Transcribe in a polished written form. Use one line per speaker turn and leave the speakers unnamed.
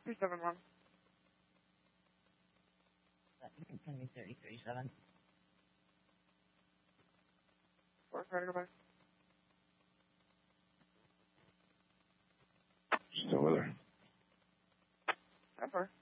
371.
Send me 3037.
4, try to go back.
Still with her.
How far?